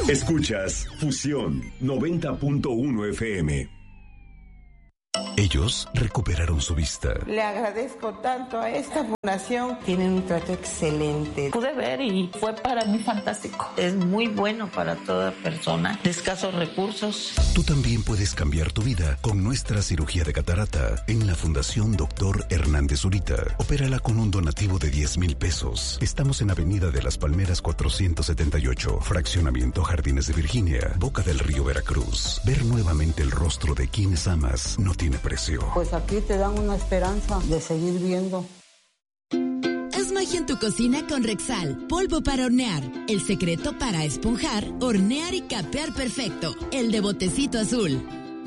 Escuchas Fusión 90.1 FM. Ellos recuperaron su vista. Le agradezco tanto a esta fundación. Tienen un trato excelente. Pude ver y fue para mí fantástico. Es muy bueno para toda persona de escasos recursos. Tú también puedes cambiar tu vida con nuestra cirugía de catarata en la Fundación Dr. Hernández Zurita. Opérala con un donativo de 10,000 pesos. Estamos en Avenida de las Palmeras 478, Fraccionamiento Jardines de Virginia, Boca del Río, Veracruz. Ver nuevamente el rostro de quienes amas no tiene precio. Pues aquí te dan una esperanza de seguir viendo. Haz magia en tu cocina con Rexal, polvo para hornear. El secreto para esponjar, hornear y capear perfecto. El de botecito azul.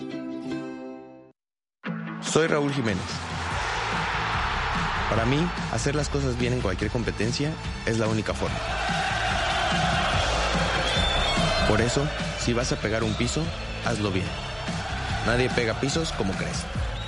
Soy Raúl Jiménez. Para mí, hacer las cosas bien en cualquier competencia es la única forma. Por eso, si vas a pegar un piso, hazlo bien. Nadie pega pisos como Crest.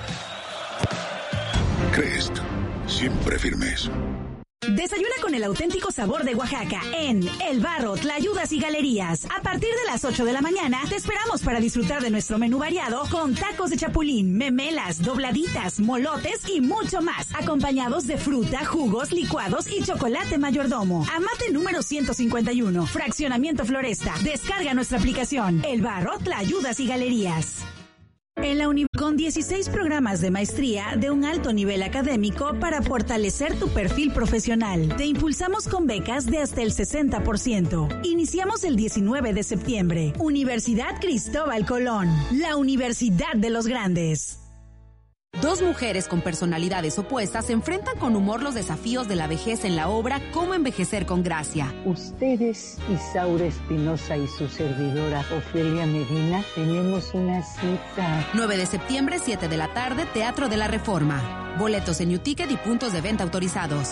Crest, siempre firmes. Desayuna con el auténtico sabor de Oaxaca en El Barro, Tlayudas y Galerías. A partir de las 8 de la mañana te esperamos para disfrutar de nuestro menú variado con tacos de chapulín, memelas, dobladitas, molotes y mucho más, acompañados de fruta, jugos, licuados y chocolate mayordomo. Amate número 151, Fraccionamiento Floresta. Descarga nuestra aplicación El Barro, Tlayudas y Galerías. En la con 16 programas de maestría de un alto nivel académico para fortalecer tu perfil profesional. Te impulsamos con becas de hasta el 60%. Iniciamos el 19 de septiembre. Universidad Cristóbal Colón, la Universidad de los Grandes. Dos mujeres con personalidades opuestas se enfrentan con humor los desafíos de la vejez en la obra Cómo envejecer con gracia. Ustedes, Isaura Espinosa y su servidora Ofelia Medina, tenemos una cita. 9 de septiembre, 7 de la tarde, Teatro de la Reforma. Boletos en Newticket y puntos de venta autorizados.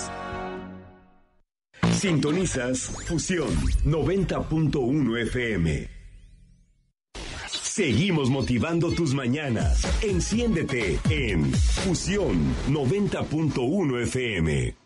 Sintonizas Fusión 90.1 FM. Seguimos motivando tus mañanas. Enciéndete en Fusión 90.1 FM.